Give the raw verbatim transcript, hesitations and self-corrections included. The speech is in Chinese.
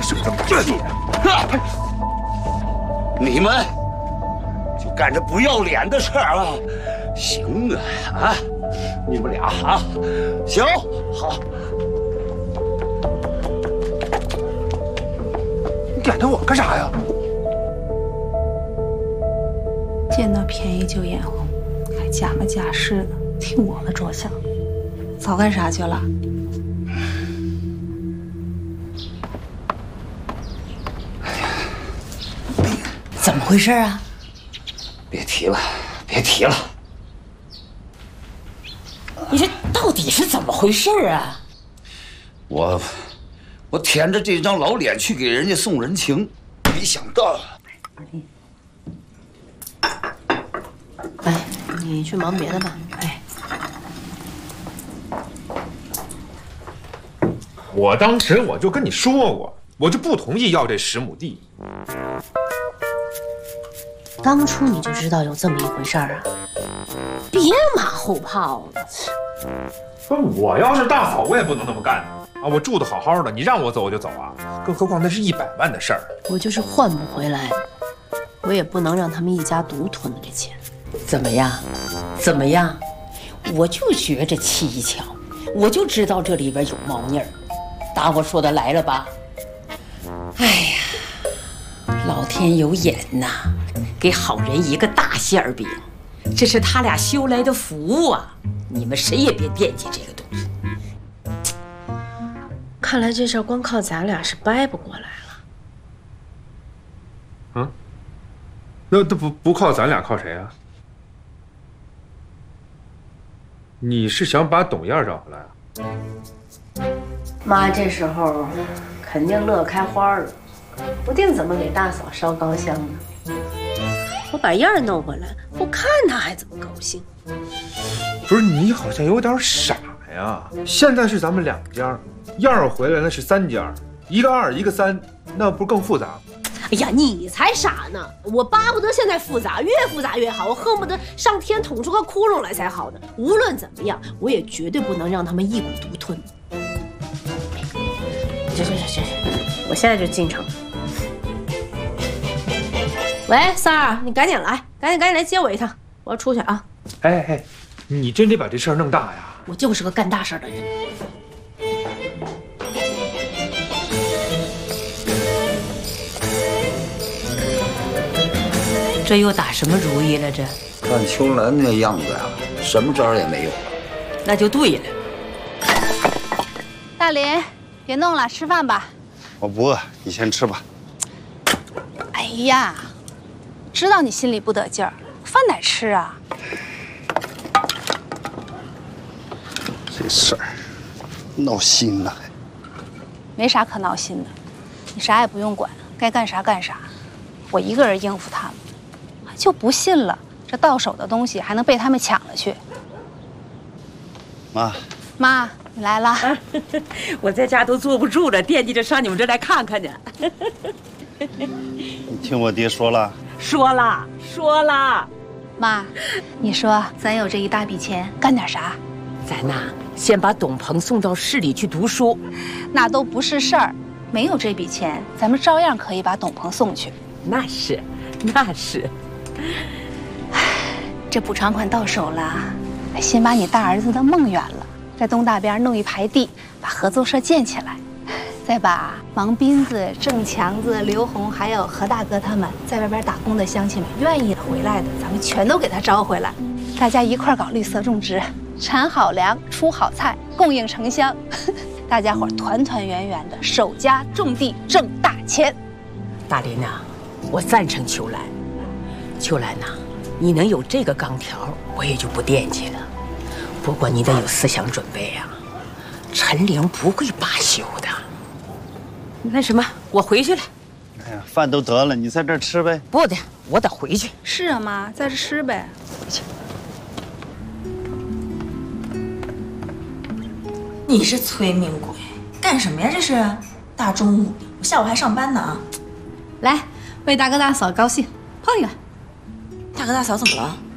什么这么大气？ 你们就干这不要脸的事儿啊！行啊啊！你们俩啊，行好。 你点腾我干啥呀？ 见到便宜就眼红，还假模假式的替我们着想，早干啥去了？ 怎么回事啊？ 别提了，别提了。 你这到底是怎么回事啊？ 我，我舔着这张老脸去给人家送人情，没想到。 哎，你去忙别的吧。哎， 我当时我就跟你说过，我就不同意要这十亩地。 当初你就知道有这么一回事儿啊？别马后炮了。 不是我要是大嫂，我也不能那么干啊！我住的好好的，你让我走我就走啊！更何况那是一百万的事儿。 我就是换不回来的，我也不能让他们一家独吞了这钱。 怎么样？怎么样？我就觉着蹊跷，我就知道这里边有猫腻儿。打我说的来了吧？哎呀，老天有眼呐，给好人一个大馅儿饼，这是他俩修来的福啊！你们谁也别惦记这个东西。 看来这事儿光靠咱俩是掰不过来了。 嗯，那那不不靠咱俩靠谁啊？你是想把董燕找回来啊？ 妈这时候肯定乐开花了，不定怎么给大嫂烧高香呢。我把燕儿弄回来，我看她还怎么高兴。 不是你好像有点傻呀！现在是咱们两家，燕儿回来那是三家，一个二一个三，那不更复杂吗？ 哎呀，你才傻呢！我巴不得现在复杂，越复杂越好，我恨不得上天捅出个窟窿来才好呢。无论怎么样，我也绝对不能让他们一股独吞。行行行行行，我现在就进城。喂，三儿，你赶紧来，赶紧赶紧来接我一趟，我要出去啊！ 哎哎，你真得把这事儿弄大呀！ 我就是个干大事的人。 这又打什么主意了？这看秋兰那样子呀，什么招儿也没有了。 那就对了。 大林，别弄了，吃饭吧。 我不饿，你先吃吧。 哎呀，知道你心里不得劲儿，饭得吃啊。 这事儿闹心了。 没啥可闹心的，你啥也不用管，该干啥干啥，我一个人应付他们。就不信了，这到手的东西还能被他们抢了去。 妈， 妈，你来了。 我在家都坐不住了，惦记着上你们这来看看去。 你听我爹说了？ 说了，说了。 妈，你说咱有这一大笔钱，干点啥？ 咱呐，先把董鹏送到市里去读书。 那都不是事儿，没有这笔钱，咱们照样可以把董鹏送去。 那是，那是。 这补偿款到手了，先把你大儿子的梦圆了，在东大边弄一排地，把合作社建起来，再把王斌子、郑强子、刘红还有何大哥他们在外边打工的乡亲们愿意回来的，咱们全都给他招回来，大家一块搞绿色种植，产好粮，出好菜，供应城乡，大家伙团团圆圆的，守家种地挣大钱。 大林呐，我赞成秋兰。秋兰呐，你能有这个钢条，我也就不惦记了。不过你得有思想准备啊，陈玲不会罢休的。那什么，我回去了。 哎呀，饭都得了，你在这儿吃呗。 不的，我得回去。 是啊，妈，在这吃呗。 回去。 你是催命鬼，干什么呀？这是大中午，我下午还上班呢啊！ 来，为大哥大嫂高兴，碰一个。 大哥大嫂怎么了？